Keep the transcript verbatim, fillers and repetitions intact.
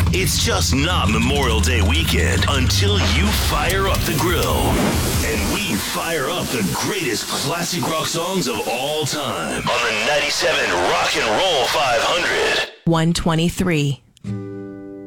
It's just not Memorial Day weekend until you fire up the grill. And we fire up the greatest classic rock songs of all time on the ninety-seven Rock and Roll five hundred. one twenty-three.